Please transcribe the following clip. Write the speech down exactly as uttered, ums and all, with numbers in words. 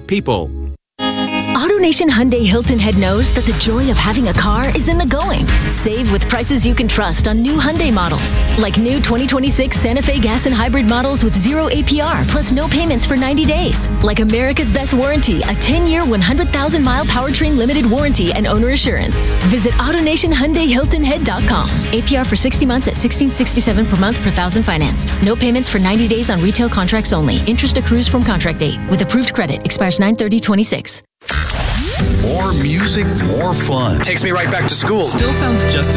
people. AutoNation Hyundai Hilton Head knows that the joy of having a car is in the going. Save with prices you can trust on new Hyundai models. Like new twenty twenty-six Santa Fe gas and hybrid models with zero A P R plus no payments for ninety days. Like America's Best Warranty, a ten-year, one hundred thousand mile powertrain limited warranty and owner assurance. Visit AutoNation Hyundai Hilton Head dot com. A P R for sixty months at sixteen sixty-seven per month per thousand financed. No payments for ninety days on retail contracts only. Interest accrues from contract date. With approved credit. Expires nine thirty twenty-six. More music, more fun. Takes me right back to school. Still sounds just as